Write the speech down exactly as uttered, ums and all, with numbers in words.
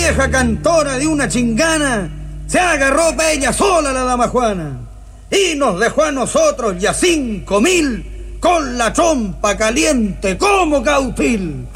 vieja cantora de una chingana se agarró pa' ella sola la dama Juana y nos dejó a nosotros y a cinco mil con la trompa caliente como cautil.